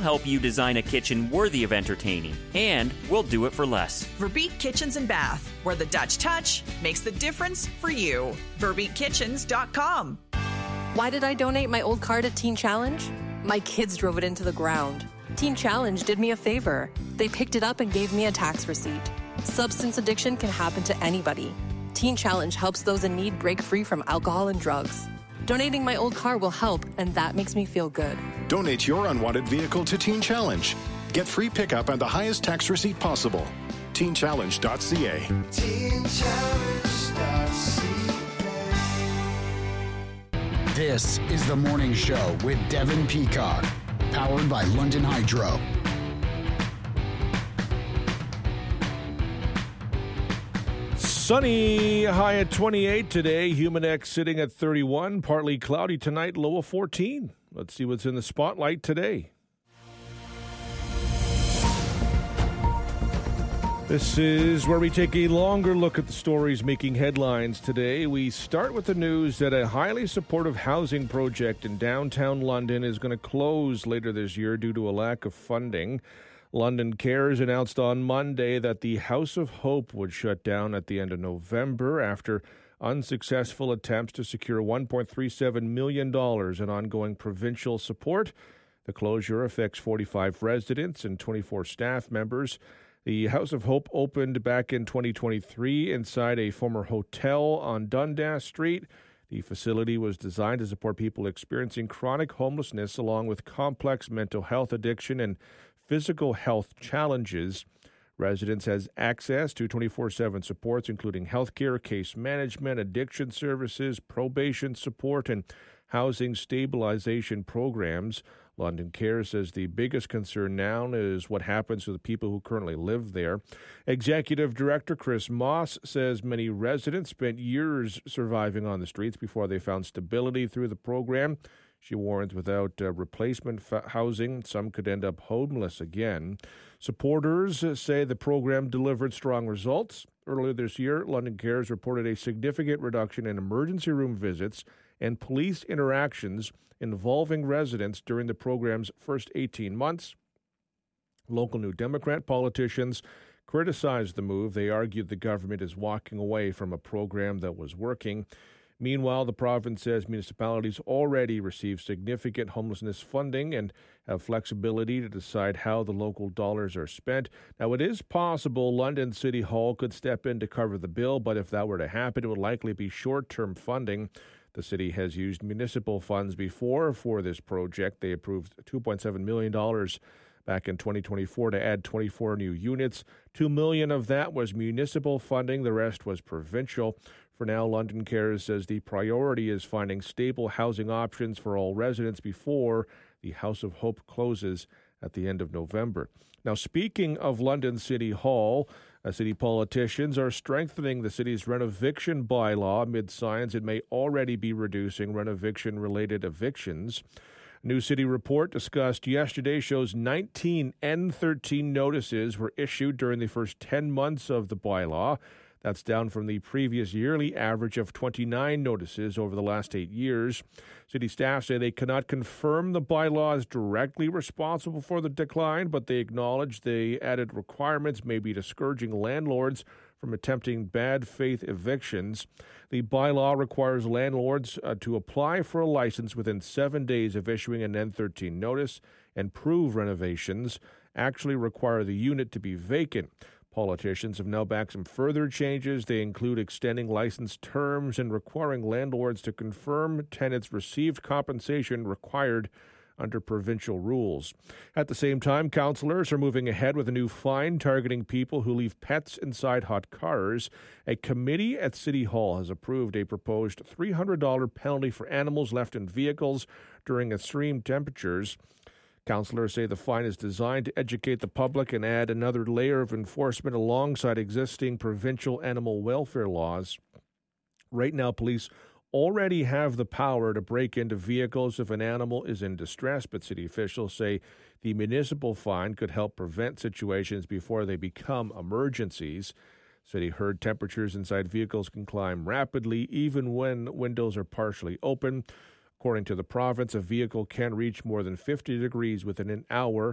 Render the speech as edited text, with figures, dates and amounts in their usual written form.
help you design a kitchen worthy of entertaining, and we'll do it for less. Verbeek Kitchens and Bath, where the Dutch touch makes the difference for you. VerbeekKitchens.com. Why did I donate my old car to Teen Challenge? My kids drove it into the ground. Teen Challenge did me a favor. They picked it up and gave me a tax receipt. Substance addiction can happen to anybody. Teen Challenge helps those in need break free from alcohol and drugs. Donating my old car will help, and that makes me feel good. Donate your unwanted vehicle to Teen Challenge. Get free pickup and the highest tax receipt possible. TeenChallenge.ca. This is The Morning Show with Devin Peacock, powered by London Hydro. Sunny, high at 28 today. Humanex sitting at 31. Partly cloudy tonight, low of 14. Let's see what's in the spotlight today. This is where we take a longer look at the stories making headlines today. We start with the news that a highly supportive housing project in downtown London is going to close later this year due to a lack of funding. London Cares announced on Monday that the House of Hope would shut down at the end of November after unsuccessful attempts to secure $1.37 million in ongoing provincial support. The closure affects 45 residents and 24 staff members. The House of Hope opened back in 2023 inside a former hotel on Dundas Street. The facility was designed to support people experiencing chronic homelessness along with complex mental health addiction and physical health challenges. Residents has access to 24/7 supports, including healthcare, case management, addiction services, probation support, and housing stabilization programs. London Cares says the biggest concern now is what happens to the people who currently live there. Executive Director Chris Moss says many residents spent years surviving on the streets before they found stability through the program. She warns without replacement housing, some could end up homeless again. Supporters say the program delivered strong results. Earlier this year, London Cares reported a significant reduction in emergency room visits and police interactions involving residents during the program's first 18 months. Local New Democrat politicians criticized the move. They argued the government is walking away from a program that was working. Meanwhile, the province says municipalities already receive significant homelessness funding and have flexibility to decide how the local dollars are spent. Now, it is possible London City Hall could step in to cover the bill, but if that were to happen, it would likely be short-term funding. The city has used municipal funds before for this project. They approved $2.7 million back in 2024 to add 24 new units. $2 million of that was municipal funding. The rest was provincial. For now, London Cares says the priority is finding stable housing options for all residents before the House of Hope closes at the end of November. Now, speaking of London City Hall, city politicians are strengthening the city's renoviction bylaw amid signs it may already be reducing renovation-related evictions. A new city report discussed yesterday shows 19 N13 notices were issued during the first 10 months of the bylaw. That's down from the previous yearly average of 29 notices over the last 8 years. City staff say they cannot confirm the bylaw is directly responsible for the decline, but they acknowledge the added requirements may be discouraging landlords from attempting bad faith evictions. The bylaw requires landlords to apply for a license within 7 days of issuing an N13 notice and prove renovations actually require the unit to be vacant. Politicians have now backed some further changes. They include extending license terms and requiring landlords to confirm tenants received compensation required under provincial rules. At the same time, councillors are moving ahead with a new fine targeting people who leave pets inside hot cars. A committee at City Hall has approved a proposed $300 penalty for animals left in vehicles during extreme temperatures. Councillors say the fine is designed to educate the public and add another layer of enforcement alongside existing provincial animal welfare laws. Right now, police already have the power to break into vehicles if an animal is in distress, but city officials say the municipal fine could help prevent situations before they become emergencies. City heard temperatures inside vehicles can climb rapidly even when windows are partially open. According to the province, a vehicle can reach more than 50 degrees within an hour